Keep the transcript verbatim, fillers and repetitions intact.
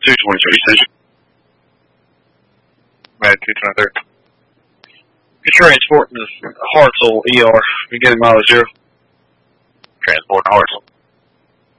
two twenty-three Central. Mad two twenty-three. You're transporting to Hartselle E R. You get him out of zero. Transporting Hartselle.